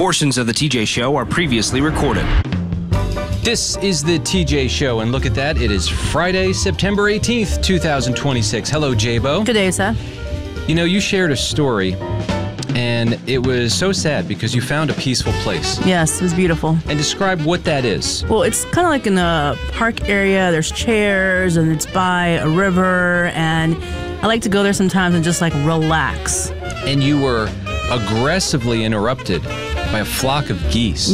Portions of the TJ Show are previously recorded. This is the TJ Show, and look at that. It is Friday, September 18th, 2026. Hello, J-Bo. Good day, sir. You know, you shared a story, and it was so sad because you found a peaceful place. Yes, it was beautiful. And describe what that is. Well, it's kind of like in a park area. There's chairs, and it's by a river, and I like to go there sometimes and just like relax. And you were aggressively interrupted by a flock of geese.